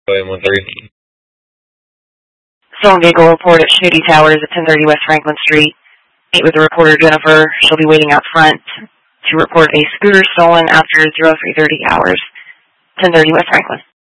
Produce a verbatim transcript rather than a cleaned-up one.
one thirty. Stolen vehicle report at Schnuty Towers at ten thirty West Franklin Street. Meet with the reporter Jennifer. She'll be waiting out front to report a scooter stolen after three thirty hours. ten thirty West Franklin.